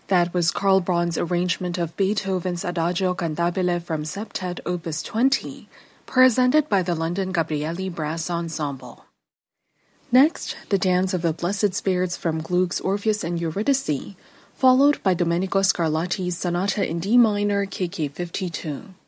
That was Karl Braun's arrangement of Beethoven's Adagio Cantabile from Septet Opus 20, presented by the London Gabrieli Brass Ensemble. Next, the Dance of the Blessed Spirits from Gluck's Orpheus and Eurydice, followed by Domenico Scarlatti's Sonata in D minor, KK 52.